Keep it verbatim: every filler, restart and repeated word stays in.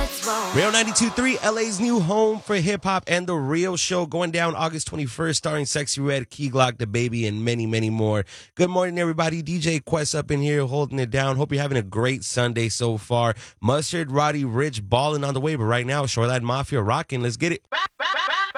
Real ninety-two point three, L A's new home for hip-hop and The Real Show, going down August twenty-first, starring Sexy Red, Key Glock, The Baby, and many, many more. Good morning, everybody. D J Quest up in here holding it down. Hope you're having a great Sunday so far. Mustard, Roddy, Rich, balling on the way, but right now, Shoreline Mafia rocking. Let's get it.